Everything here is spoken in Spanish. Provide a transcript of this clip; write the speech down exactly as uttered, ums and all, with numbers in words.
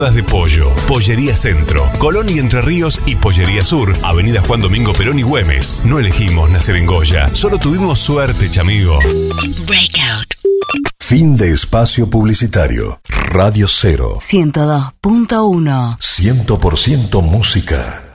de pollo, Pollería Centro, Colón y Entre Ríos y Pollería Sur, Avenida Juan Domingo Perón y Güemes. No elegimos nacer en Goya, solo tuvimos suerte, chamigo. Breakout. Fin de espacio publicitario. Radio Cero. ciento dos punto uno. cien por ciento música.